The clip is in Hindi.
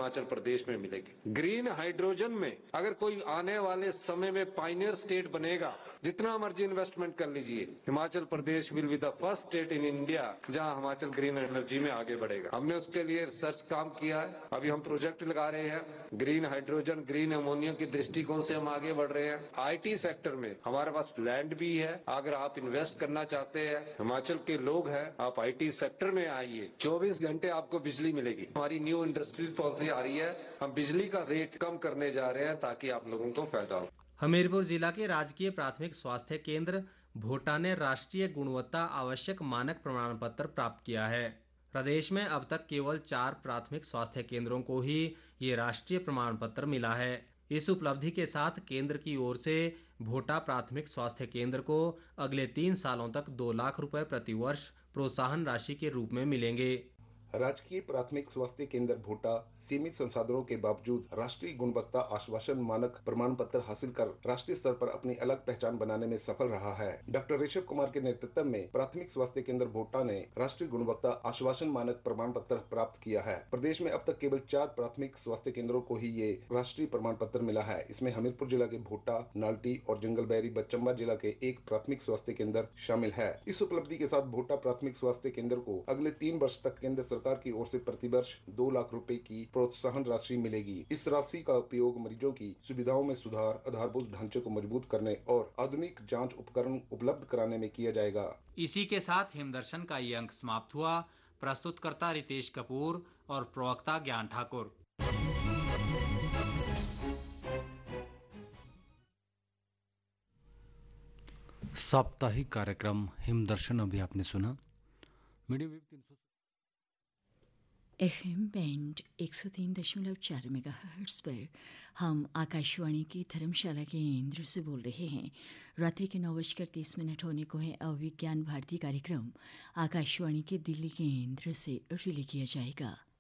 हिमाचल प्रदेश में मिलेगी। ग्रीन हाइड्रोजन में अगर कोई आने वाले समय में पायनियर स्टेट बनेगा, जितना मर्जी इन्वेस्टमेंट कर लीजिए, Himachal Pradesh will be the first state in India जहां हिमाचल ग्रीन एनर्जी में आगे बढ़ेगा। हमने उसके लिए रिसर्च काम किया है, अभी हम प्रोजेक्ट लगा रहे हैं। ग्रीन हाइड्रोजन, ग्रीन अमोनिया के दृष्टिकोण से हम आगे बढ़ रहे हैं। आईटी सेक्टर में हमारे पास लैंड भी है, अगर आप इन्वेस्ट करना चाहते हैं, हिमाचल के लोग हैं, आप आईटी सेक्टर में आइए, 24 घंटे आपको बिजली मिलेगी। हमारी न्यू इंडस्ट्रीज पॉलिसी आ रही है, हम बिजली का रेट कम करने जा रहे हैं ताकि आप लोगों को फायदा हो। हमीरपुर जिला के राजकीय प्राथमिक स्वास्थ्य केंद्र भोटा ने राष्ट्रीय गुणवत्ता आवश्यक मानक प्रमाण पत्र प्राप्त किया है। प्रदेश में अब तक केवल 4 प्राथमिक स्वास्थ्य केंद्रों को ही ये राष्ट्रीय प्रमाण पत्र मिला है। इस उपलब्धि के साथ केंद्र की ओर से भोटा प्राथमिक स्वास्थ्य केंद्र को अगले 3 सालों तक 2 लाख रुपए प्रति वर्ष प्रोत्साहन राशि के रूप में मिलेंगे। राजकीय प्राथमिक स्वास्थ्य केंद्र भोटा सीमित संसाधनों के बावजूद राष्ट्रीय गुणवत्ता आश्वासन मानक प्रमाण पत्र हासिल कर राष्ट्रीय स्तर पर अपनी अलग पहचान बनाने में सफल रहा है। डॉक्टर ऋषभ कुमार के नेतृत्व में प्राथमिक स्वास्थ्य केंद्र भोटा ने राष्ट्रीय गुणवत्ता आश्वासन मानक प्रमाण पत्र प्राप्त किया है। प्रदेश में अब तक केवल 4 प्राथमिक स्वास्थ्य केंद्रों को ही ये राष्ट्रीय प्रमाण पत्र मिला है। इसमें हमीरपुर जिला के भोटा, नाल्टी और जंगलबैरी चंबा जिला के एक प्राथमिक स्वास्थ्य केंद्र शामिल है। इस उपलब्धि के साथ भोटा प्राथमिक स्वास्थ्य केंद्र को अगले 3 वर्ष तक केंद्र सरकार की ओर से प्रतिवर्ष 2 लाख रुपए की प्रोत्साहन राशि मिलेगी। इस राशि का उपयोग मरीजों की सुविधाओं में सुधार, आधारभूत ढांचे को मजबूत करने और आधुनिक जांच उपकरण उपलब्ध कराने में किया जाएगा। इसी के साथ हिमदर्शन का ये अंक समाप्त हुआ। प्रस्तुतकर्ता रितेश कपूर और प्रवक्ता ज्ञान ठाकुर। साप्ताहिक कार्यक्रम हिमदर्शन अभी आपने सुना। Medium wave 300 FM band 103.4 megahertz पर हम आकाशवाणी की धर्मशाला के केंद्र से बोल रहे हैं। रात्रि के 9:30 होने को है। अविज्ञान भारती कार्यक्रम आकाशवाणी के दिल्ली केंद्र से रिले किया जाएगा।